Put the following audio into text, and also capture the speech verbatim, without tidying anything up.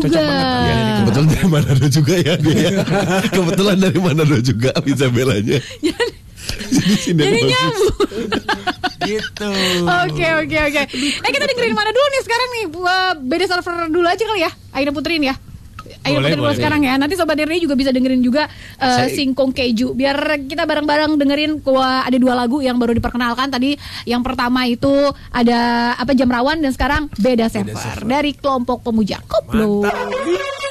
juga. Ya, kebetulan dari Manado juga ya dia. Kebetulan dari Manado juga Isabellanya. Jadi, Jadi nyambung. Gitu. Oke oke oke. Eh kita dengerin mana dulu nih sekarang nih. Uh, beda server dulu aja kali ya. Aina puterin ya. Ayo puterin dulu sekarang ya. Nanti Sobat R D juga bisa dengerin juga uh, Singkong Keju. Biar kita bareng-bareng dengerin. Wah, ada dua lagu yang baru diperkenalkan tadi. Yang pertama itu ada apa Jam Rawan dan sekarang Beda Server, Beda server. Dari kelompok pemuja Koplo.